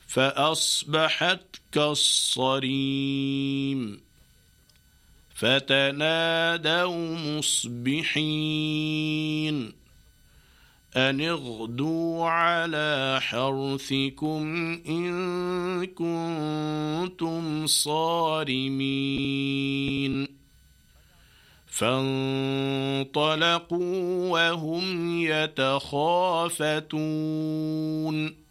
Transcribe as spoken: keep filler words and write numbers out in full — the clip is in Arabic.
فأصبحت كالصريم فتنادوا مصبحين أن اغدوا على حرثكم إن كنتم صارمين فانطلقوا وهم يتخافتون